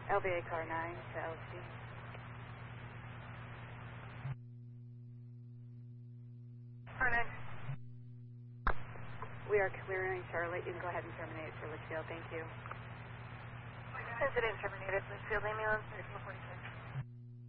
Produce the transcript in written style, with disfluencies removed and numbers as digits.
LVA car 9 to LC. Car 9. We are clearing Charlotte. You can go ahead and terminate for Litchfield. Thank you. Incident terminated. Litchfield ambulance 3446.